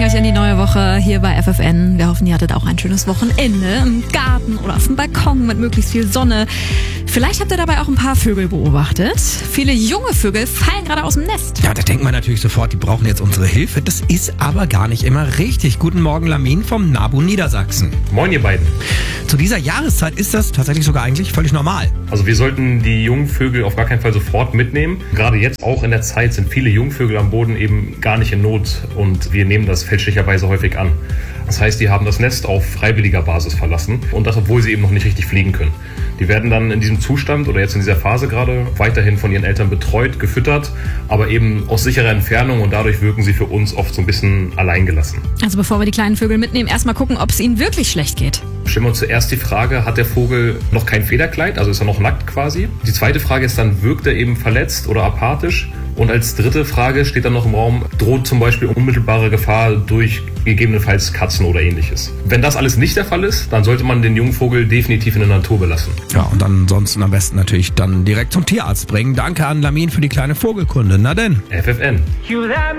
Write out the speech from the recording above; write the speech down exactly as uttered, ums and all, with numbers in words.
euch in die neue Woche hier bei F F N. Wir hoffen, ihr hattet auch ein schönes Wochenende im Garten oder auf dem Balkon mit möglichst viel Sonne. Vielleicht habt ihr dabei auch ein paar Vögel beobachtet. Viele junge Vögel fallen gerade aus dem Nest. Ja, da denkt man natürlich sofort, die brauchen jetzt unsere Hilfe. Das ist aber gar nicht immer richtig. Guten Morgen, Lamin vom NABU Niedersachsen. Moin, ihr beiden. Zu dieser Jahreszeit ist das tatsächlich sogar eigentlich völlig normal. Also wir sollten die jungen Vögel auf gar keinen Fall sofort mitnehmen. Gerade jetzt auch in der Zeit sind viele Jungvögel am Boden eben gar nicht in Not und wir nehmen das fälschlicherweise häufig an. Das heißt, die haben das Nest auf freiwilliger Basis verlassen und das, obwohl sie eben noch nicht richtig fliegen können. Die werden dann in diesem Zustand oder jetzt in dieser Phase gerade weiterhin von ihren Eltern betreut, gefüttert, aber eben aus sicherer Entfernung und dadurch wirken sie für uns oft so ein bisschen alleingelassen. Also bevor wir die kleinen Vögel mitnehmen, erstmal gucken, ob es ihnen wirklich schlecht geht. Stellen wir uns zuerst die Frage, hat der Vogel noch kein Federkleid, also ist er noch nackt quasi? Die zweite Frage ist dann, wirkt er eben verletzt oder apathisch? Und als dritte Frage steht dann noch im Raum, droht zum Beispiel unmittelbare Gefahr durch gegebenenfalls Katzen oder ähnliches. Wenn das alles nicht der Fall ist, dann sollte man den jungen Vogel definitiv in der Natur belassen. Ja, und ansonsten am besten natürlich dann direkt zum Tierarzt bringen. Danke an Lamin für die kleine Vogelkunde. Na denn. F F N.